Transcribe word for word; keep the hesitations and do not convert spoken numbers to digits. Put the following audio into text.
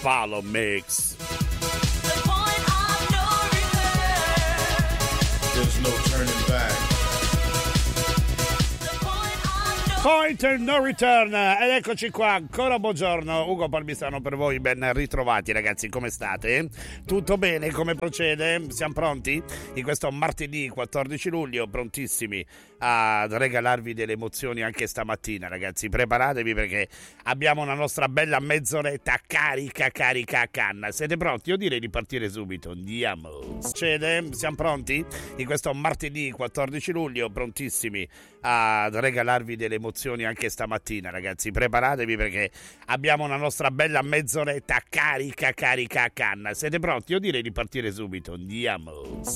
Follow Mix. There's no turning back. Point no return, ed eccoci qua, ancora buongiorno, Ugo Palmisano per voi, ben ritrovati ragazzi, come state? Tutto bene? Come procede? Siamo pronti? In questo martedì quattordici luglio, prontissimi a regalarvi delle emozioni anche stamattina ragazzi, preparatevi perché abbiamo una nostra bella mezz'oretta carica, carica a canna, siete pronti? Io direi di partire subito, andiamo! Succede? Siamo pronti? In questo martedì quattordici luglio, prontissimi a regalarvi delle emozioni anche stamattina ragazzi, preparatevi perché abbiamo una nostra bella mezz'oretta carica carica a canna, siete pronti? Io direi di partire subito, andiamo!